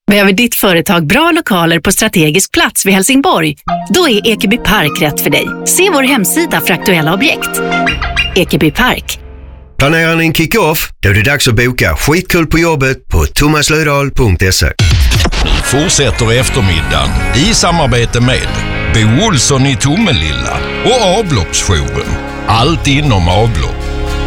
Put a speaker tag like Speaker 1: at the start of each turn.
Speaker 1: Behöver ditt företag bra lokaler på strategisk plats vid Helsingborg? Då är Ekeby Park rätt för dig. Se vår hemsida för aktuella objekt. Ekeby Park.
Speaker 2: Planerar ni en kick-off? Då är det dags att boka skitkul på jobbet på thomaslödahl.se.
Speaker 3: Nu fortsätter eftermiddagen i samarbete med Bo Olsson i Tomelilla och Avloppsjouren. Allt inom avlopp.